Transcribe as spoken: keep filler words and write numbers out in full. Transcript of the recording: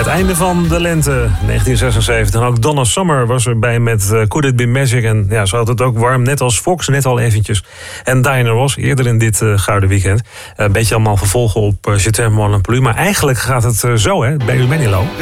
Het einde van de lente, negentien zesenzeventig. En ook Donna Summer was erbij met uh, Could It Be Magic. En ja, ze had het ook warm, net als Fox, net al eventjes. En Diana Ross, eerder in dit uh, Gouden Weekend. Uh, een beetje allemaal vervolgen op uh, Je t'aime moi non plus. Maar eigenlijk gaat het uh, zo, hè, bij Umenilo.